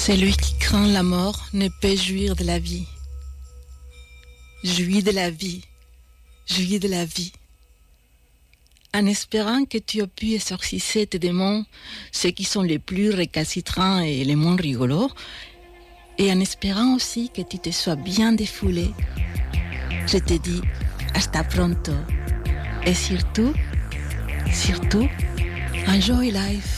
Celui qui craint la mort ne peut jouir de la vie. Jouis de la vie, jouis de la vie. En espérant que tu aies pu exorciser tes démons, ceux qui sont les plus récalcitrants et les moins rigolos, et en espérant aussi que tu te sois bien défoulé, je te dis hasta pronto. Et surtout, enjoy life.